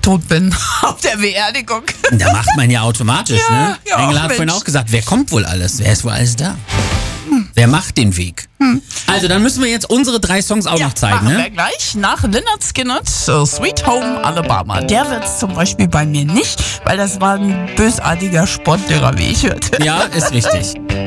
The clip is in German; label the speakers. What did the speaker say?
Speaker 1: tot bin auf der Beerdigung.
Speaker 2: Da macht man ja automatisch, ne?
Speaker 1: Ja,
Speaker 2: Engel hat vorhin auch gesagt, wer kommt wohl alles? Wer ist wohl alles da? Wer macht den Weg? Also, dann müssen wir jetzt unsere 3 Songs auch noch zeigen,
Speaker 1: machen
Speaker 2: ne?
Speaker 1: wir gleich nach Lynyrd Skynyrd, Sweet Home Alabama. Der wird's zum Beispiel bei mir nicht, weil das war ein bösartiger Sportlehrer, wie ich hörte.
Speaker 2: Ja, ist richtig.